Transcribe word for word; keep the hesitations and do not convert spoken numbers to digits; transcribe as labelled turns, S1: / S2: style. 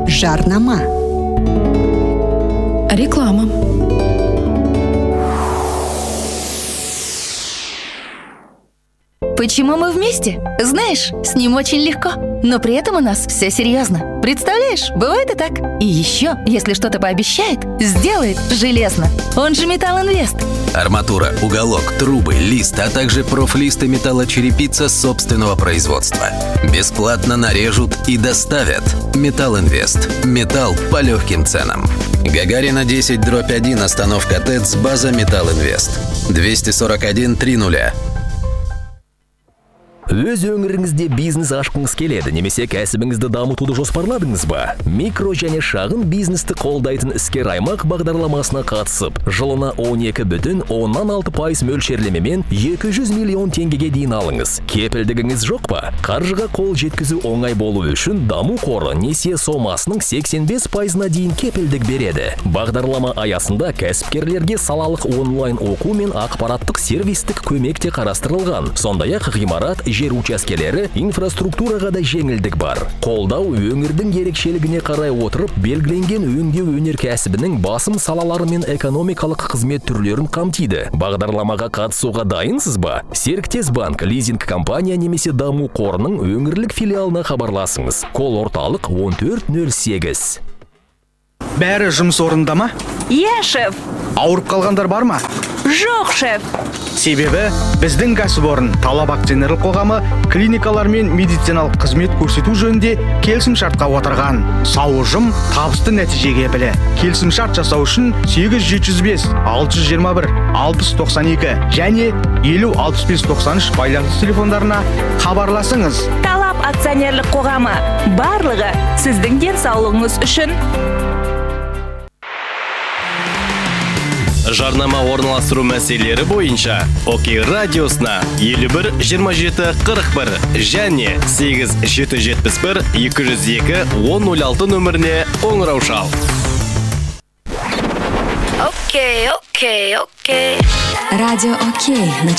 S1: Жарнама.
S2: Реклама.
S3: Почему мы вместе? Знаешь, с ним очень легко, но при этом у нас все серьезно. Представляешь, бывает и так. И еще, если что-то пообещает, сделает железно. Он же Металл Инвест.
S4: Арматура, уголок, трубы, лист, а также профлист и металлочерепица собственного производства. Бесплатно нарежут и доставят. Металл Инвест. Металл по легким ценам. Гагарина десять дробь один, остановка ТЭЦ, база Металл Инвест. двести сорок один тридцать.
S5: Өз өңіріңізде бизнес ашқыңыз келеді, немесе кәсібіңізді дамытуды жоспарладыңыз ба? Микро және шағын бизнесті қолдайтын іскер аймақ бағдарламасына қатысып, жылына он екі бүтін оннан алты пайыз мөлшерлемемен екі жүз миллион теңгеге дейін алыңыз. Кепілдігіңіз жоқ па? Қаржыға қол жеткізу оңай болу үшін даму қоры несие сомасының сексен бес пайызына дейін кепілдік береді. Бағдарлама аясында кәсіпкерлерге салалық онлайн оқу мен ақпараттық сервистік көмек те қарастырылған. Сондай-ақ ғимарат, жер учаскелері, инфраструктураға да жеңілдік бар. Қолдау өңірдің ерекшелігіне қарай отырып, белгіленген өңдеу өнеркәсібінің басым салалары мен экономикалық қызмет түрлерін қамтиды. Бағдарламаға қатысуға дайынсыз ба? Серіктес банк, лизинг компания немесе даму қорының өңірлік филиалына хабарласыңыз. Кол орталық он төрт нөл сегіз.
S6: Бәрі жұмыс орнында ма?
S7: Иә, шеф.
S6: Ауырып қалғандар бар ма?
S7: Жоқ, шеф.
S6: Себебі біздің кәсіпорын Талап акционерлік қоғамы клиникалар мен медициналық қызмет көрсету жөнінде келісім шартқа отырған. Сау ұжым табысты нәтижеге білі. Келісім шарт жасау үшін сегіз жеті жүз бес алты жүз жиырма бір алпыс тоқсан екі және елу алпыс бес тоқсан үш байланыс телефондарына хабарласыңыз.
S7: Талап акционерлік қоғамы. Барлығы сіздің денсаулығыңыз үшін.
S8: Жарнама орналастыру мәселелері бойынша Окей радиосына елу бір жиырма жеті қырық бір және сегіз жеті жетпіс бір екі жүз екі он нөл алты нөміріне қоңырау шал.
S9: Окей, окей, окей.
S2: Радио Окей